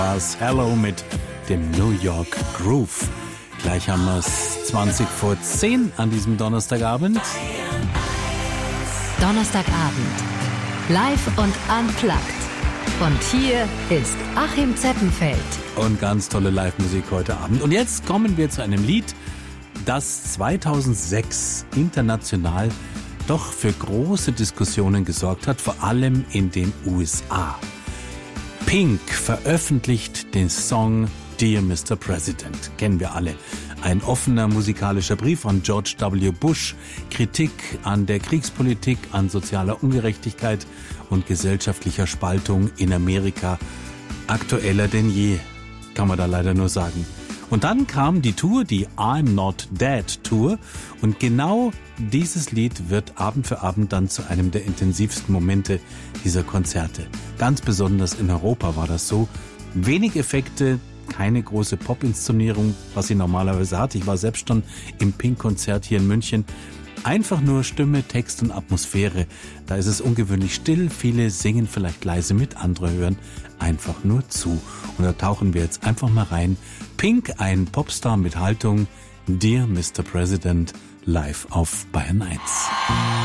Das Hello mit dem New York Groove. Gleich haben wir es 20 vor 10 an diesem Donnerstagabend. Donnerstagabend. Live und unplugged. Und hier ist Achim Zeppenfeld. Und ganz tolle Live-Musik heute Abend. Und jetzt kommen wir zu einem Lied, das 2006 international doch für große Diskussionen gesorgt hat, vor allem in den USA. Pink veröffentlicht den Song Dear Mr. President. Kennen wir alle. Ein offener musikalischer Brief von George W. Bush, Kritik an der Kriegspolitik, an sozialer Ungerechtigkeit und gesellschaftlicher Spaltung in Amerika. Aktueller denn je, kann man da leider nur sagen. Und dann kam die Tour, die I'm Not Dead Tour. Und genau dieses Lied wird Abend für Abend dann zu einem der intensivsten Momente dieser Konzerte. Ganz besonders in Europa war das so. Wenig Effekte, keine große Pop-Inszenierung, was sie normalerweise hat. Ich war selbst schon im Pink-Konzert hier in München. Einfach nur Stimme, Text und Atmosphäre. Da ist es ungewöhnlich still. Viele singen vielleicht leise mit, andere hören einfach nur zu. Und da tauchen wir jetzt einfach mal rein. Pink, ein Popstar mit Haltung. Dear Mr. President, live auf Bayern 1.